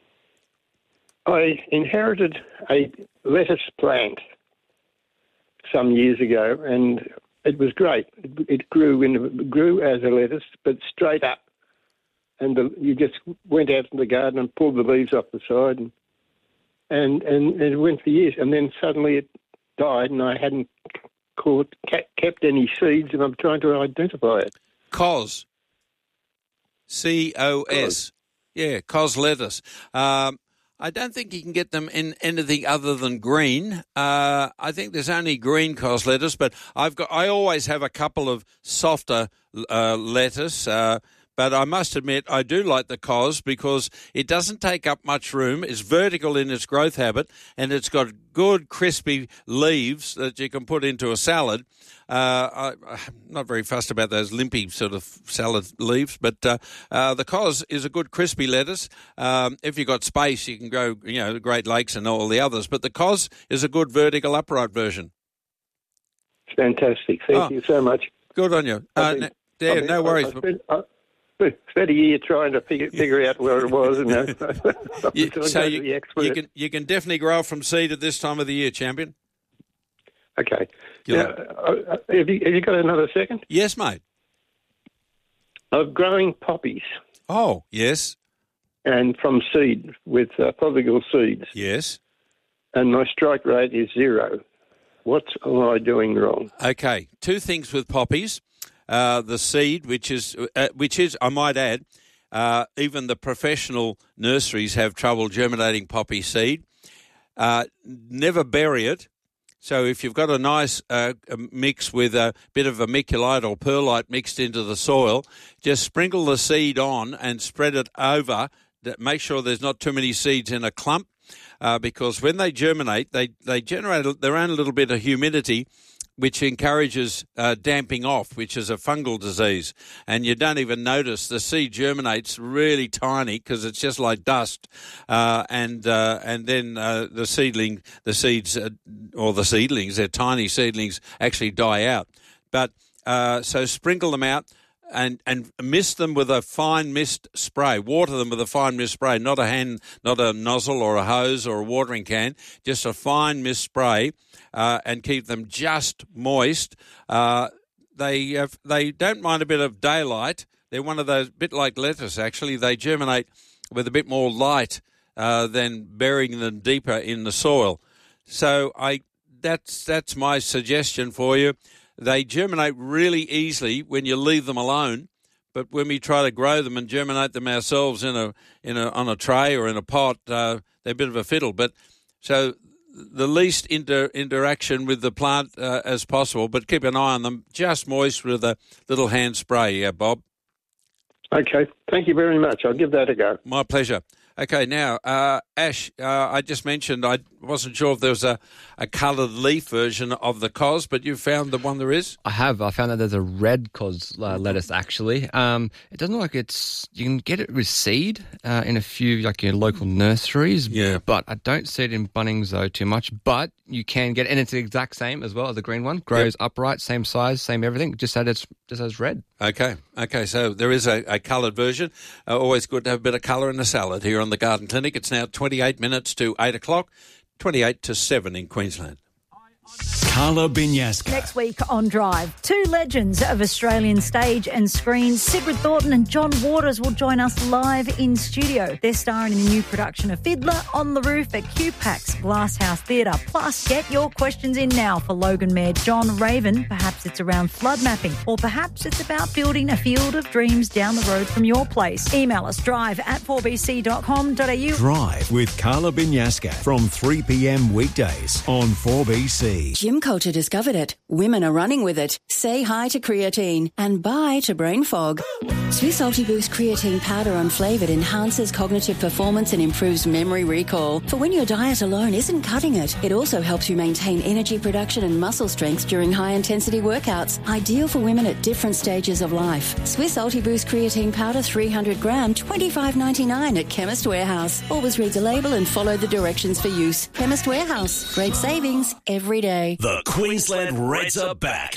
I inherited a lettuce plant some years ago, and it was great. It, it grew in, it grew as a lettuce, but straight up. And the, you just went out in the garden and pulled the leaves off the side, and and, and it went for years. And then suddenly it died, and I hadn't caught, kept any seeds, and I'm trying to identify it. Cos. C O S. Yeah, cos lettuce. Um, I don't think you can get them in anything other than green. Uh, I think there's only green cos lettuce, but I've got. I always have a couple of softer uh, lettuce. Uh, But I must admit, I do like the cos because it doesn't take up much room. It's vertical in its growth habit, and it's got good crispy leaves that you can put into a salad. Uh, I, I'm not very fussed about those limpy sort of salad leaves, but uh, uh, the cos is a good crispy lettuce. Um, if you've got space, you can grow, you know, the Great Lakes and all the others. But the cos is a good vertical upright version. Fantastic. Thank oh, you so much. Good on you. Uh, been, yeah, been, no worries. I, spent, I, spent a year trying to figure, figure out where it was. And uh, you, so you, you, can, you can definitely grow from seed at this time of the year, champion. Okay. Now, uh, have, you, have you got another second? Yes, mate. I'm growing poppies. Oh, yes. And from seed, with uh, prodigal seeds. Yes. And my strike rate is zero. What am I doing wrong? Okay, two things with poppies. Uh, the seed, which is, uh, which is, I might add, uh, even the professional nurseries have trouble germinating poppy seed. Uh, never bury it. So if you've got a nice uh, mix with a bit of vermiculite or perlite mixed into the soil, just sprinkle the seed on and spread it over. Make sure there's not too many seeds in a clump, uh, because when they germinate, they, they generate their own little bit of humidity, which encourages uh, damping off, which is a fungal disease. And you don't even notice the seed germinates really tiny because it's just like dust. Uh, and uh, and then uh, the seedling, the seeds, uh, or the seedlings, they're tiny seedlings, actually die out. But uh, so sprinkle them out and, and mist them with a fine mist spray. Water them with a fine mist spray, not a hand, not a nozzle or a hose or a watering can, just a fine mist spray. Uh, and keep them just moist. Uh, they have, they don't mind a bit of daylight. They're one of those, bit like lettuce actually. They germinate with a bit more light uh, than burying them deeper in the soil. So I that's that's my suggestion for you. They germinate really easily when you leave them alone, but when we try to grow them and germinate them ourselves in a in a on a tray or in a pot, uh, they're a bit of a fiddle. But so. The least inter- interaction with the plant uh, as possible, but keep an eye on them, just moist with a little hand spray, yeah, Bob. Okay, thank you very much. I'll give that a go. My pleasure. Okay, now, uh, Ash, uh, I just mentioned I wasn't sure if there was a, a coloured leaf version of the cos, but you found the one there is? I have. I found that there's a red cos uh, lettuce, actually. Um, it doesn't look like it's... You can get it with seed uh, in a few, like, your local nurseries. Yeah. But I don't see it in Bunnings, though, too much. But you can get... And it's the exact same as well as the green one. Grows yep. upright, same size, same everything. Just that it's just as red. Okay. Okay, so there is a, a coloured version. Uh, always good to have a bit of colour in the salad here on the Garden Clinic. It's now twenty-eight minutes to eight o'clock, twenty-eight to seven in Queensland. Carla Binyasca. Next week on Drive, two legends of Australian stage and screen, Sigrid Thornton and John Waters, will join us live in studio. They're starring in a new production of Fiddler on the Roof at Q PAX Glasshouse Theatre. Plus, get your questions in now for Logan Mayor John Raven. Perhaps it's around flood mapping, or perhaps it's about building a field of dreams down the road from your place. Email us drive at four b c dot com dot a u. Drive with Carla Binyasca from three p m weekdays on four B C. Gym culture discovered it. Women are running with it. Say hi to creatine and bye to brain fog. Swiss Ultiboost creatine powder unflavoured enhances cognitive performance and improves memory recall. For when your diet alone isn't cutting it, it also helps you maintain energy production and muscle strength during high-intensity workouts. Ideal for women at different stages of life. Swiss Ultiboost creatine powder three hundred gram, twenty-five ninety-nine at Chemist Warehouse. Always read the label and follow the directions for use. Chemist Warehouse. Great savings every day. The Queensland Reds are back.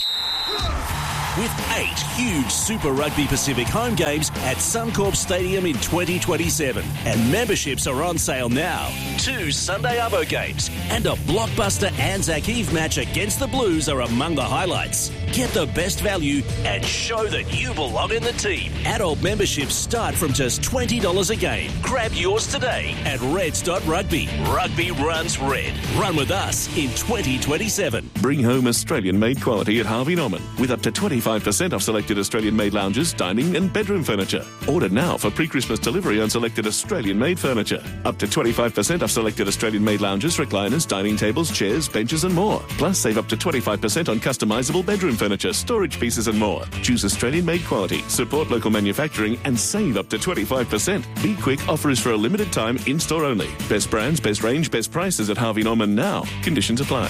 With eight huge Super Rugby Pacific home games at Suncorp Stadium in twenty twenty-seven. And memberships are on sale now. Two Sunday Arvo games and a blockbuster Anzac Eve match against the Blues are among the highlights. Get the best value and show that you belong in the team. Adult memberships start from just twenty dollars a game. Grab yours today at reds dot rugby. Rugby runs red. Run with us in twenty twenty-seven. Bring home Australian-made quality at Harvey Norman with up to twenty-five percent off selected Australian-made lounges, dining and bedroom furniture. Order now for pre-Christmas delivery on selected Australian-made furniture. Up to twenty-five percent off selected Australian-made lounges, recliners, dining tables, chairs, benches and more. Plus, save up to twenty-five percent on customisable bedroom furniture, storage pieces and more. Choose Australian-made quality, support local manufacturing and save up to twenty-five percent. Be quick, offer is for a limited time, in-store only. Best brands, best range, best prices at Harvey Norman now. Conditions apply.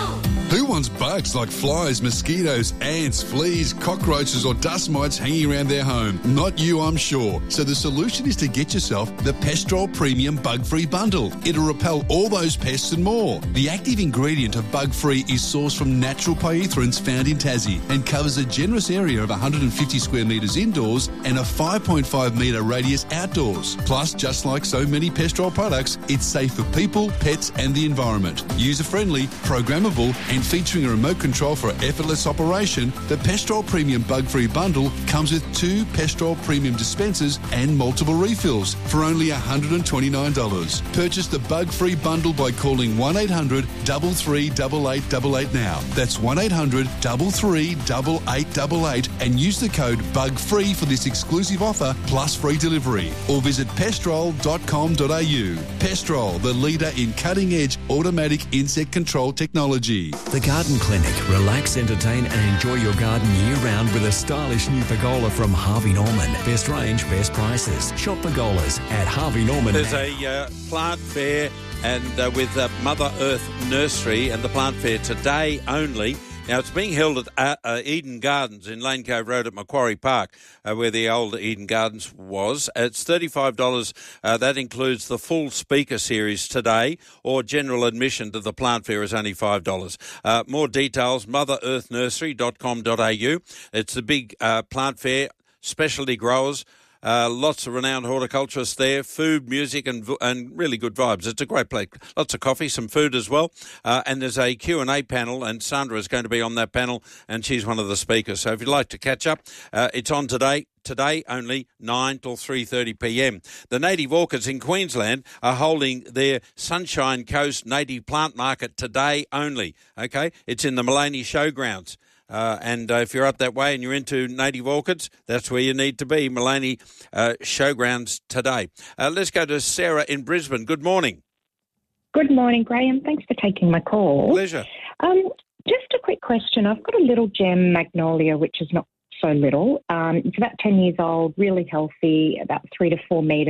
Who wants bugs like flies, mosquitoes, ants, fleas, cockroaches or dust mites hanging around their home? Not you, I'm sure. So the solution is to get yourself the Pestrol Premium Bug-Free Bundle. It'll repel all those pests and more. The active ingredient of Bug-Free is sourced from natural pyrethroins found in Tassie and covers a generous area of one hundred fifty square metres indoors and a five point five metre radius outdoors. Plus, just like so many Pestrol products, it's safe for people, pets and the environment. User-friendly, programmable and featuring a remote control for effortless operation, the Pestrol Premium Bug-Free Bundle comes with two Pestrol Premium dispensers and multiple refills for only one hundred twenty-nine dollars. Purchase the Bug-Free Bundle by calling one eight hundred, three three eight eight eight eight now. That's one eight hundred, three three eight eight eight eight and use the code BUGFREE for this exclusive offer plus free delivery. Or visit pestrol dot com dot a u. Pestrol, the leader in cutting-edge automatic insect control technology. The Garden Clinic. Relax, entertain and enjoy your garden year-round with a stylish new pergola from Harvey Norman. Best range, best prices. Shop pergolas at Harvey Norman. There's a uh, plant fair and uh, with uh, Mother Earth Nursery and the plant fair today only. Now, it's being held at uh, uh, Eden Gardens in Lane Cove Road at Macquarie Park, uh, where the old Eden Gardens was. It's thirty-five dollars. Uh, that includes the full speaker series today, or general admission to the plant fair is only five dollars. Uh, more details, mother earth nursery dot com dot a u. It's the big uh, plant fair, specialty growers. Uh, lots of renowned horticulturists there, food, music and and really good vibes. It's a great place. Lots of coffee, some food as well. Uh, and there's a Q and A panel and Sandra is going to be on that panel and she's one of the speakers. So if you'd like to catch up, uh, it's on today. Today only nine till three thirty p m. The Native Orchids in Queensland are holding their Sunshine Coast Native Plant Market today only. Okay, it's in the Mullaney Showgrounds. Uh, and uh, if you're up that way and you're into native orchids, that's where you need to be, Mullaney uh, Showgrounds today. Uh, let's go to Sarah in Brisbane. Good morning. Good morning, Graham. Thanks for taking my call. Pleasure. Um, just a quick question. I've got a little gem magnolia, which is not so little. Um, it's about ten years old, really healthy, about three to four metres.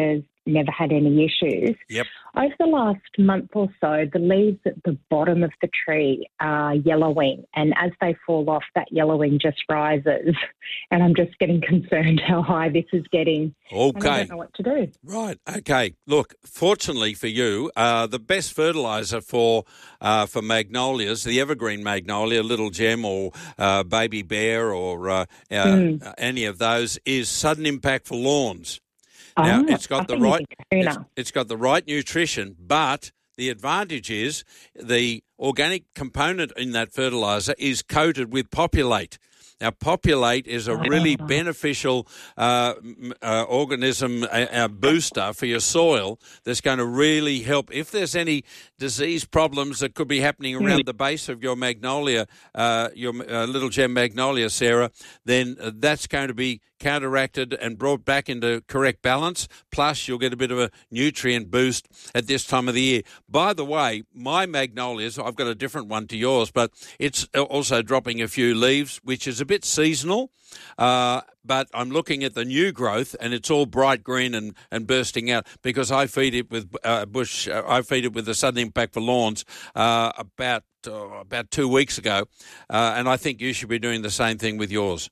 never had any issues. Yep. Over the last month or so, the leaves at the bottom of the tree are yellowing, and as they fall off, that yellowing just rises, and I'm just getting concerned how high this is getting. Okay. And I don't know what to do. Right. Okay. Look, fortunately for you, uh, the best fertiliser for uh, for magnolias, the evergreen magnolia, Little Gem or uh, Baby Bear or uh, uh, Mm. any of those, is Sudden Impact for Lawns. Now, Oh, it's got I the think right it's Kahuna. it's, it's got the right nutrition, but the advantage is the organic component in that fertiliser is coated with Populate. Now, Populate is a really Oh. beneficial uh, m- uh, organism, a, a booster for your soil that's going to really help. If there's any disease problems that could be happening around the base of your magnolia, uh, your uh, Little Gem magnolia, Sarah, then uh, that's going to be counteracted and brought back into correct balance. Plus, you'll get a bit of a nutrient boost at this time of the year. By the way, my magnolias, I've got a different one to yours, but it's also dropping a few leaves, which is a bit seasonal. Uh, but I'm looking at the new growth, and it's all bright green and, and bursting out because I feed it with uh, bush. Uh, I feed it with the Sudden Impact for Lawns uh, about uh, about two weeks ago, uh, and I think you should be doing the same thing with yours.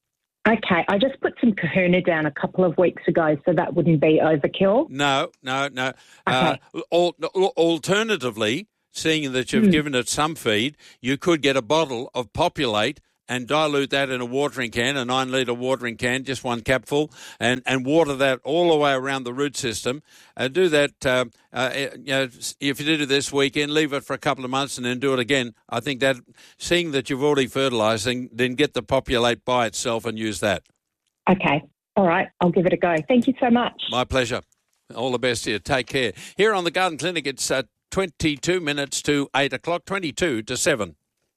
Okay, I just put some kahuna down a couple of weeks ago, so that wouldn't be overkill. No, no, no. Uh, al- alternatively, seeing that you've Hmm. given it some feed, you could get a bottle of Populate and dilute that in a watering can, a nine litre watering can, just one capful, and, and water that all the way around the root system. Uh, do that, uh, uh, you know, if you did it this weekend, leave it for a couple of months and then do it again. I think that, seeing that you've already fertilised, then, then get the Populate by itself and use that. Okay, all right, I'll give it a go. Thank you so much. My pleasure. All the best here. Take care. Here on the Garden Clinic, it's uh, twenty-two minutes to eight o'clock, twenty-two to seven.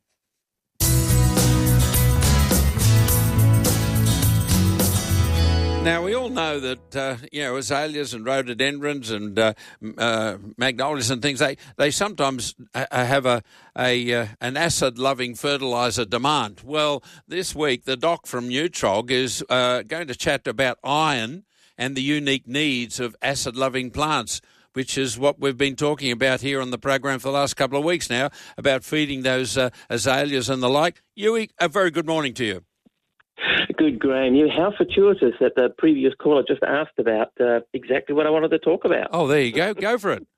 Now, we all know that, uh, you know, azaleas and rhododendrons and uh, uh, magnolias and things, they, they sometimes uh, have a, a uh, an acid-loving fertiliser demand. Well, this week, the doc from Nutrog is uh, going to chat about iron and the unique needs of acid-loving plants, which is what we've been talking about here on the program for the last couple of weeks now, about feeding those uh, azaleas and the like. Yui, a very good morning to you. Good, Graham. You, how fortuitous that the previous caller just asked about uh, exactly what I wanted to talk about. Oh, there you go. Go for it.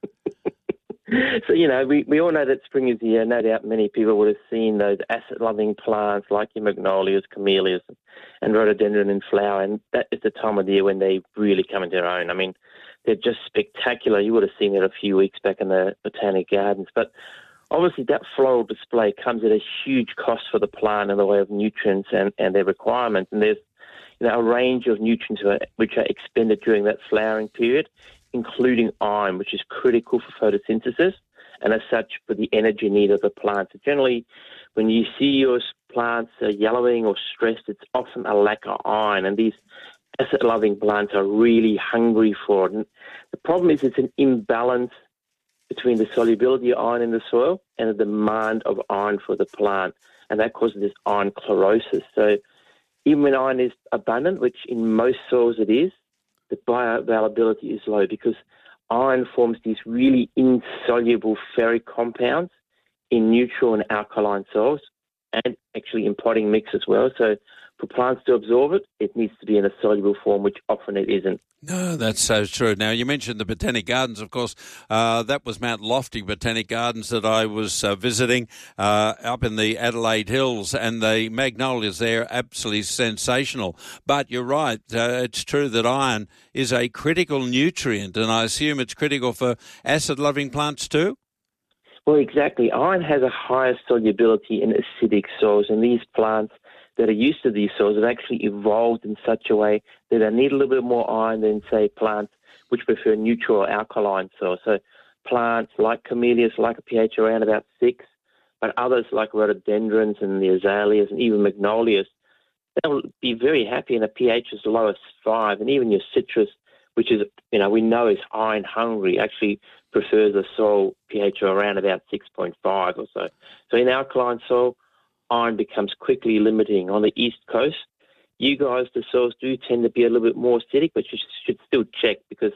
So, you know, we, we all know that spring is here. No doubt many people would have seen those acid-loving plants like your magnolias, camellias, and rhododendron in flower, and that is the time of the year when they really come into their own. I mean, they're just spectacular. You would have seen it a few weeks back in the Botanic Gardens, but obviously, that floral display comes at a huge cost for the plant in the way of nutrients and, and their requirements. And there's, you know, a range of nutrients which are expended during that flowering period, including iron, which is critical for photosynthesis and as such for the energy need of the plant. So generally, when you see your plants are yellowing or stressed, it's often a lack of iron. And these acid-loving plants are really hungry for it. And the problem is it's an imbalance between the solubility of iron in the soil and the demand of iron for the plant, and that causes this iron chlorosis. So even when iron is abundant, which in most soils it is, the bioavailability is low because iron forms these really insoluble ferric compounds in neutral and alkaline soils and actually in potting mix as well. So for plants to absorb it, it needs to be in a soluble form, which often it isn't. No, that's so true. Now, you mentioned the Botanic Gardens, of course. Uh, that was Mount Lofty Botanic Gardens that I was uh, visiting uh, up in the Adelaide Hills, and the magnolias there are absolutely sensational. But you're right, uh, it's true that iron is a critical nutrient, and I assume it's critical for acid-loving plants too? Well, exactly. Iron has a higher solubility in acidic soils, and these plants that are used to these soils have actually evolved in such a way that they need a little bit more iron than, say, plants which prefer neutral or alkaline soils. So plants like camellias like a pH around about six, but others like rhododendrons and the azaleas and even magnolias, they'll be very happy in a pH as low as five. And even your citrus, which is, you know, we know is iron hungry, actually prefers a soil pH around about six point five or so. So in alkaline soil, iron becomes quickly limiting. On the east coast, you guys, the soils do tend to be a little bit more acidic, but you should still check because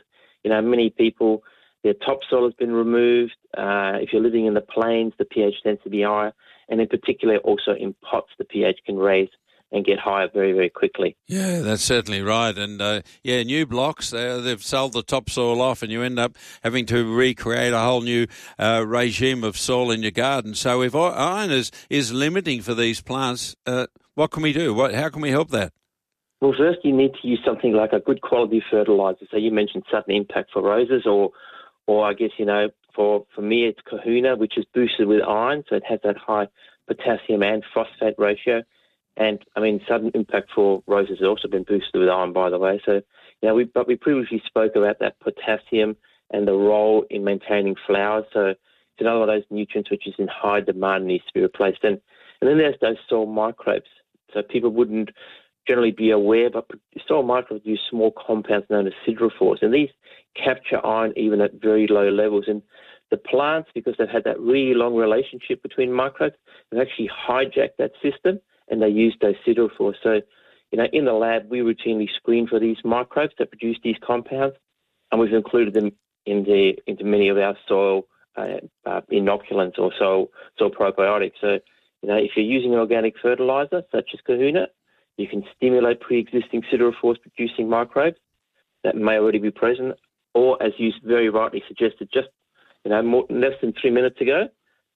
you know, many people, their topsoil has been removed. Uh, if you're living in the plains, the pH tends to be higher. And in particular, also in pots, the pH can raise and get higher very, very quickly. Yeah, that's certainly right. And, uh, yeah, new blocks, uh, they've sold the topsoil off and you end up having to recreate a whole new uh, regime of soil in your garden. So if iron is, is limiting for these plants, uh, what can we do? What, how can we help that? Well, first you need to use something like a good quality fertiliser. So you mentioned Sudden Impact for roses, or, or I guess, you know, for, for me it's Kahuna, which is boosted with iron, so it has that high potassium and phosphate ratio. And, I mean, Sudden Impact for roses has also been boosted with iron, by the way. So, you know, we, but we previously spoke about that potassium and the role in maintaining flowers. So it's another one of those nutrients which is in high demand and needs to be replaced. And, and then there's those soil microbes. So people wouldn't generally be aware, but soil microbes use small compounds known as siderophores. And these capture iron even at very low levels. And the plants, because they've had that really long relationship between microbes, they've actually hijacked that system, and they use those siderophores. So, you know, in the lab, we routinely screen for these microbes that produce these compounds, and we've included them in the into many of our soil uh, uh, inoculants or soil, soil probiotics. So, you know, if you're using an organic fertilizer, such as Kahuna, you can stimulate pre-existing siderophores producing microbes that may already be present, or, as you very rightly suggested, just, you know, more, less than three minutes ago,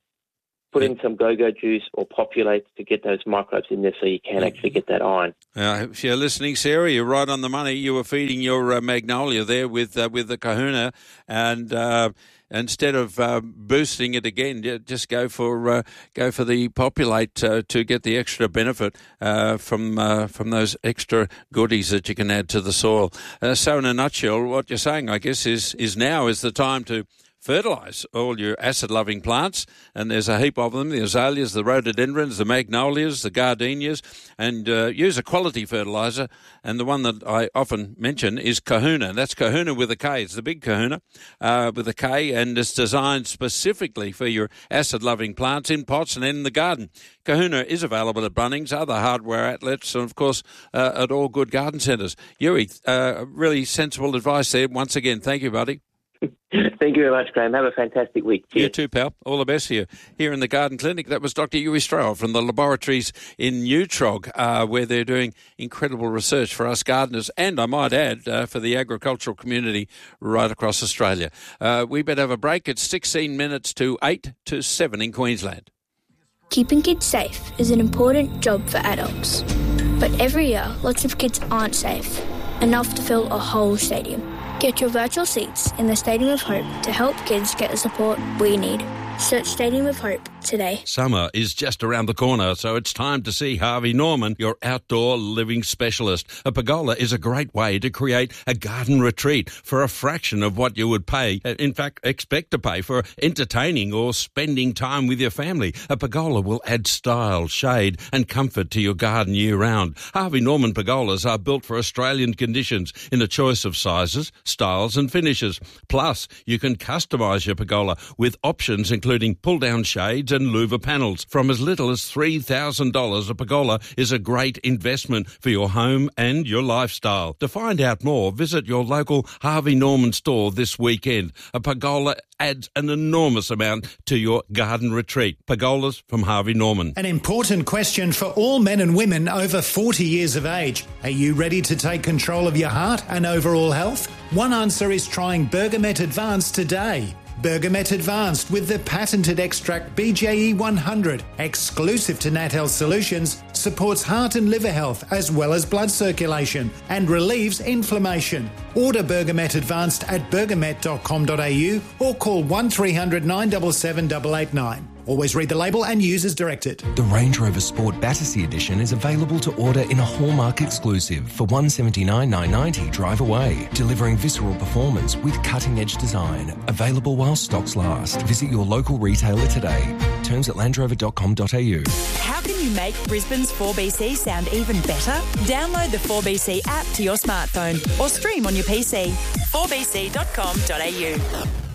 put in some go-go juice or populate to get those microbes in there so you can actually get that iron. Uh, if you're listening, Sarah, you're right on the money. You were feeding your uh, magnolia there with uh, with the Kahuna, and uh, instead of uh, boosting it again, just go for uh, go for the populate uh, to get the extra benefit uh, from uh, from those extra goodies that you can add to the soil. Uh, so, in a nutshell, what you're saying, I guess, is is now is the time to fertilise all your acid-loving plants, and there's a heap of them, the azaleas, the rhododendrons, the magnolias, the gardenias, and uh, use a quality fertiliser. And the one that I often mention is Kahuna. That's Kahuna with a K. It's the big Kahuna uh, with a K, and it's designed specifically for your acid-loving plants in pots and in the garden. Kahuna is available at Bunnings, other hardware outlets, and, of course, uh, at all good garden centres. Yui, uh, really sensible advice there. Once again, thank you, buddy. Thank you very much, Graham. Have a fantastic week. Cheers. You too, pal. All the best here. Here in the Garden Clinic, that was Doctor Yui Stroh from the laboratories in New Trog, uh, where they're doing incredible research for us gardeners and, I might add, uh, for the agricultural community right across Australia. Uh, we better have a break. It's sixteen minutes to eight to seven in Queensland. Keeping kids safe is an important job for adults. But every year, lots of kids aren't safe, enough to fill a whole stadium. Get your virtual seats in the Stadium of Hope to help kids get the support we need. Search Stadium of Hope today. Summer is just around the corner, so it's time to see Harvey Norman, your outdoor living specialist. A pergola is a great way to create a garden retreat for a fraction of what you would pay, in fact, expect to pay for entertaining or spending time with your family. A pergola will add style, shade and comfort to your garden year-round. Harvey Norman pergolas are built for Australian conditions in a choice of sizes, styles and finishes. Plus, you can customise your pergola with options including including pull-down shades and louver panels. From as little as three thousand dollars, a pergola is a great investment for your home and your lifestyle. To find out more, visit your local Harvey Norman store this weekend. A pergola adds an enormous amount to your garden retreat. Pergolas from Harvey Norman. An important question for all men and women over forty years of age. Are you ready to take control of your heart and overall health? One answer is trying Bergamet Advanced today. Bergamet Advanced with the patented extract B J E one hundred, exclusive to Nat Health Solutions, supports heart and liver health as well as blood circulation and relieves inflammation. Order Bergamet Advanced at bergamet dot com dot a u or call one three hundred nine seven seven eight eight nine. Always read the label and use as directed. The Range Rover Sport Battersea Edition is available to order in a Hallmark exclusive for one hundred seventy-nine thousand nine hundred ninety dollars drive away, delivering visceral performance with cutting-edge design. Available while stocks last. Visit your local retailer today. Terms at land rover dot com dot a u. How can you make Brisbane's four B C sound even better? Download the four B C app to your smartphone or stream on your P C. four b c dot com dot a u.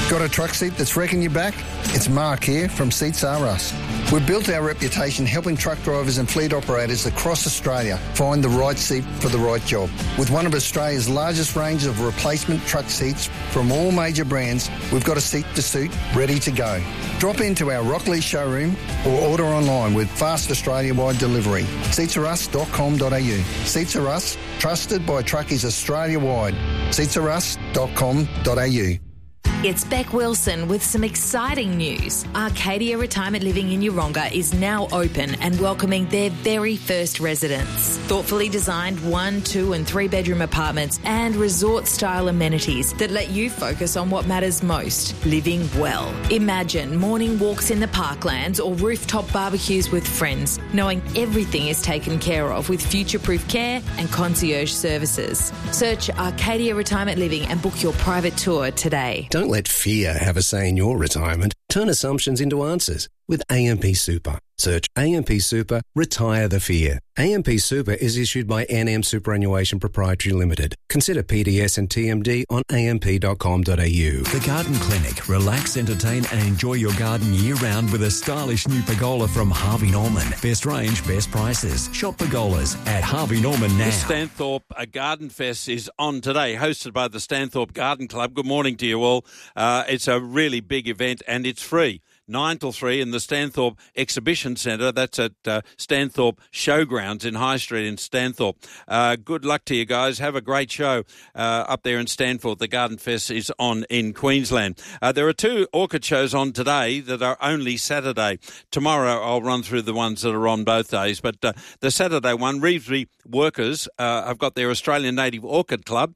Got a truck seat that's wrecking your back? It's Mark here from Seats R Us. We've built our reputation helping truck drivers and fleet operators across Australia find the right seat for the right job. With one of Australia's largest range of replacement truck seats from all major brands, we've got a seat to suit ready to go. Drop into our Rockley showroom or order online with fast Australia-wide delivery. seats r us dot com dot a u. Seats R Us, trusted by truckies Australia-wide. seats r us dot com dot a u. It's Beck Wilson with some exciting news. Arcadia Retirement Living in Yeronga is now open and welcoming their very first residents. Thoughtfully designed one, two and three bedroom apartments and resort-style amenities that let you focus on what matters most, living well. Imagine morning walks in the parklands or rooftop barbecues with friends, knowing everything is taken care of with future-proof care and concierge services. Search Arcadia Retirement Living and book your private tour today. Don't let fear have a say in your retirement. Turn assumptions into answers with A M P Super. Search A M P Super, retire the fear. A M P Super is issued by N M Superannuation Proprietary Limited. Consider P D S and T M D on a m p dot com dot a u. The Garden Clinic. Relax, entertain and enjoy your garden year-round with a stylish new pergola from Harvey Norman. Best range, best prices. Shop pergolas at Harvey Norman now. The Stanthorpe uh, Garden Fest is on today, hosted by the Stanthorpe Garden Club. Good morning to you all. Uh, it's a really big event and it's free. nine till three in the Stanthorpe Exhibition Centre. That's at uh, Stanthorpe Showgrounds in High Street in Stanthorpe. Uh, good luck to you guys. Have a great show uh, up there in Stanthorpe. The Garden Fest is on in Queensland. Uh, there are two orchid shows on today that are only Saturday. Tomorrow I'll run through the ones that are on both days. But uh, the Saturday one, Reevesby Workers uh, have got their Australian Native Orchid Club